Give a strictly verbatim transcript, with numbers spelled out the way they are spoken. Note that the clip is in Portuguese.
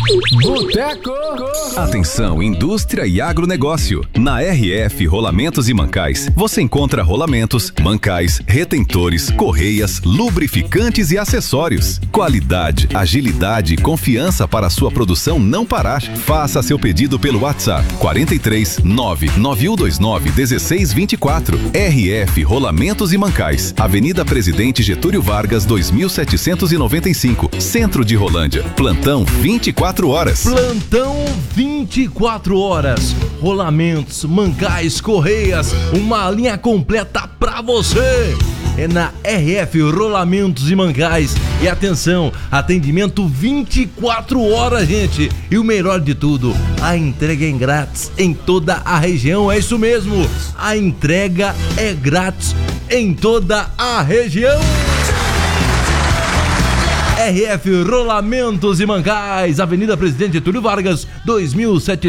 Boteco. Atenção, indústria e agronegócio. Na R F Rolamentos e Mancais, você encontra rolamentos, mancais, retentores, correias, lubrificantes e acessórios. Qualidade, agilidade e confiança para a sua produção não parar. Faça seu pedido pelo WhatsApp quarenta e três, nove nove um dois nove, um seis dois quatro. R F Rolamentos e Mancais, Avenida Presidente Getúlio Vargas, dois mil setecentos e noventa e cinco, Centro de Rolândia. Plantão vinte e quatro horas. Plantão vinte e quatro horas. Rolamentos, mancais, correias, uma linha completa pra você. É na R F Rolamentos e Mancais. E atenção, atendimento vinte e quatro horas, gente. E o melhor de tudo, a entrega é grátis em toda a região. É isso mesmo, a entrega é grátis em toda a região. R F Rolamentos e Mancais, Avenida Presidente Getúlio Vargas, dois mil e setecentos